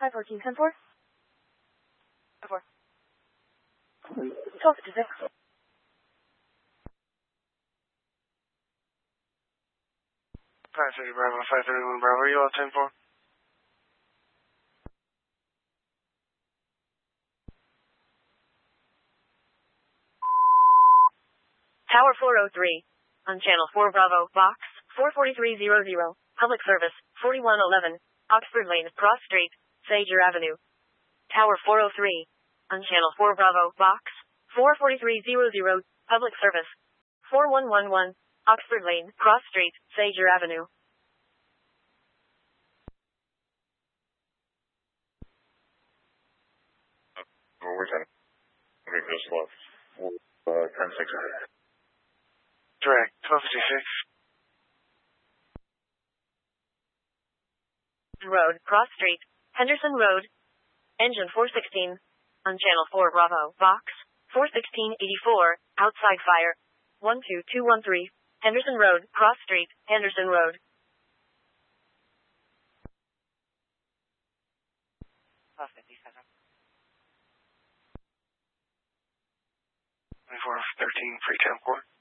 514, 10-4. 4. 12-6. Bravo, 531 Bravo, are you all 10-4? Tower 403. On channel 4 Bravo, box 44300. Public service 4111. Oxford Lane, Cross Street, Sager Avenue. Tower 403. On channel 4 Bravo, box 44300. Public service 4111. Oxford Lane, Cross Street, Sager Avenue. We're 10. Let me just left. 10-6. Direct, 1256. Road, Cross Street, Henderson Road. Engine 416. On channel 4 Bravo, box 41684. Outside fire 12213. Henderson Road, Cross Street, Henderson Road. 24-13, free 10-4.